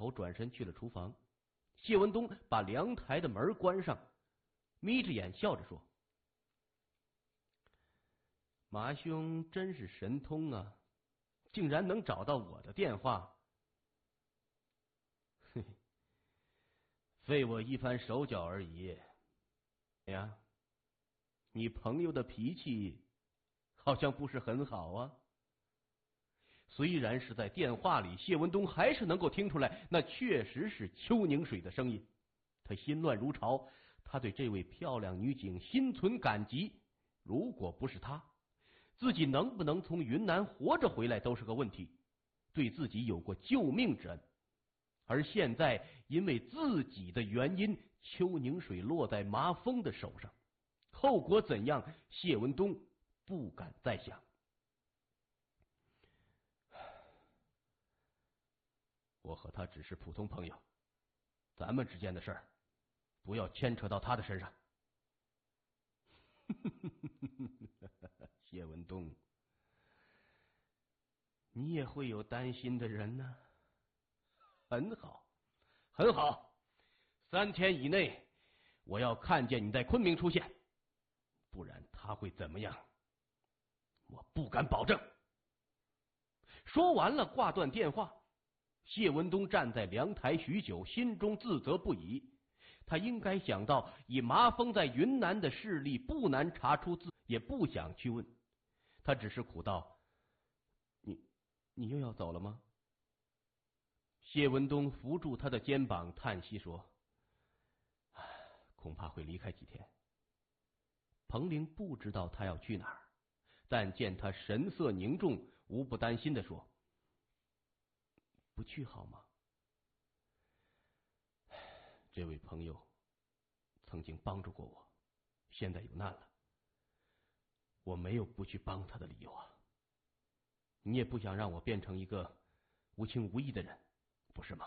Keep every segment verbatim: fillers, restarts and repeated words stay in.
头转身去了厨房。谢文东把凉台的门关上，眯着眼笑着说：“马兄真是神通啊，竟然能找到我的电话。嘿嘿，费我一番手脚而已。呀，你朋友的脾气好像不是很好啊。”虽然是在电话里，谢文东还是能够听出来，那确实是邱宁水的声音。他心乱如潮，他对这位漂亮女警心存感激。如果不是他，自己能不能从云南活着回来都是个问题，对自己有过救命之恩。而现在因为自己的原因，邱宁水落在麻风的手上，后果怎样，谢文东不敢再想。我和他只是普通朋友，咱们之间的事儿不要牵扯到他的身上。谢文东，你也会有担心的人呢。很好，很好，三天以内我要看见你在昆明出现，不然他会怎么样，我不敢保证。说完了，挂断电话。谢文东站在凉台许久，心中自责不已。他应该想到，以麻风在云南的势力，不难查出自，也不想去问。他只是苦道：“你，你又要走了吗？”谢文东扶住他的肩膀，叹息说：“恐怕会离开几天。”彭玲不知道他要去哪儿，但见他神色凝重，无不担心地说：“不去好吗？这位朋友曾经帮助过我，现在有难了，我没有不去帮他的理由啊。你也不想让我变成一个无情无义的人，不是吗？”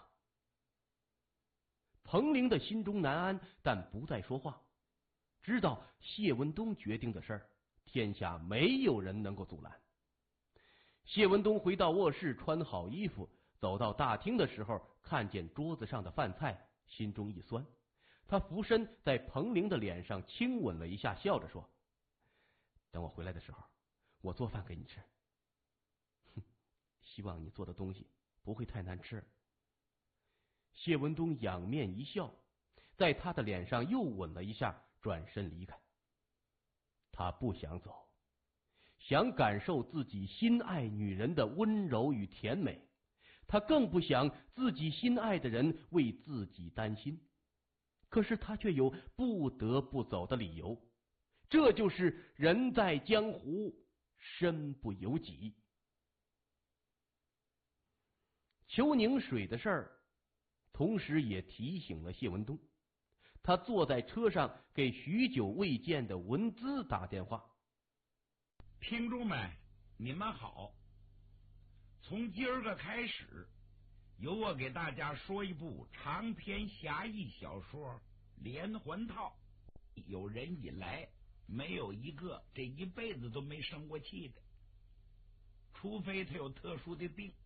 彭玲的心中难安，但不再说话。知道谢文东决定的事儿，天下没有人能够阻拦。谢文东回到卧室，穿好衣服，走到大厅的时候，看见桌子上的饭菜，心中一酸。他俯身在彭玲的脸上亲吻了一下，笑着说：“等我回来的时候，我做饭给你吃。哼，希望你做的东西不会太难吃。”谢文东仰面一笑，在他的脸上又吻了一下，转身离开。他不想走，想感受自己心爱女人的温柔与甜美，他更不想自己心爱的人为自己担心。可是他却有不得不走的理由，这就是人在江湖，身不由己。邱宁水的事儿，同时也提醒了谢文东。他坐在车上，给许久未见的文姿打电话：“ 听众们，你们好！从今儿个开始，由我给大家说一部长篇侠义小说《连环套》。有人以来，没有一个这一辈子都没生过气的，除非他有特殊的病。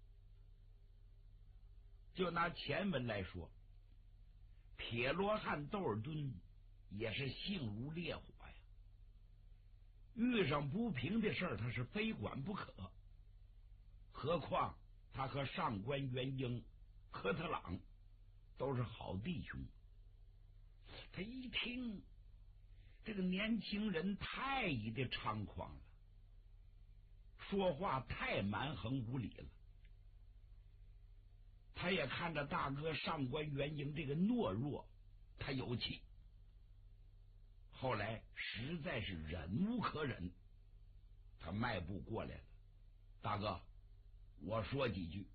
就拿前文来说，铁罗汉窦尔敦也是性如烈火呀，遇上不平的事儿，他是非管不可。何况他和上官元英、科特朗都是好弟兄。他一听这个年轻人太一的猖狂了，说话太蛮横无理了，他也看着大哥上官元英这个懦弱，他有气。后来实在是忍无可忍，他迈步过来了：“大哥，我说几句。”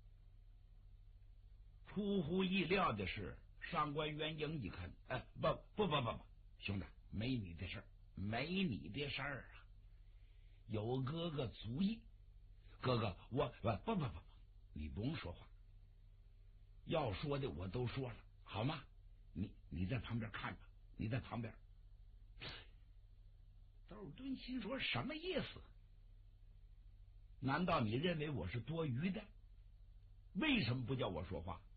出乎意料的是，上官元英一看，哎，不不不不不，兄弟，没你的事儿，没你的事儿啊，有哥哥足意。哥哥，我不不不不不，你不用说话，要说的我都说了，好吗？你你在旁边看着，你在旁边。窦尔敦心说：“什么意思？难道你认为我是多余的？为什么不叫我说话？